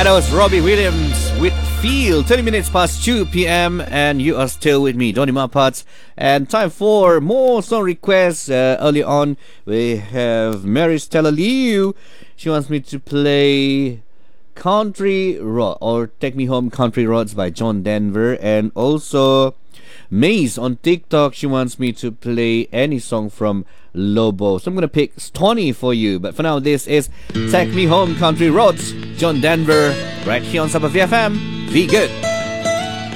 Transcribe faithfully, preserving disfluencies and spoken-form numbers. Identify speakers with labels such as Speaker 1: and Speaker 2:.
Speaker 1: And that was Robbie Williams with Feel. thirty minutes past two p.m. and you are still with me, Donny Mapats. And time for more song requests. Uh, early on, we have Mary Stella Liu. She wants me to play Country Road or Take Me Home Country Roads by John Denver. And also Maze on TikTok, she wants me to play any song from Lobo. So I'm gonna pick Tony for you. But for now, this is Take Me Home Country Roads, John Denver, right here on Sub of V F M. Be good.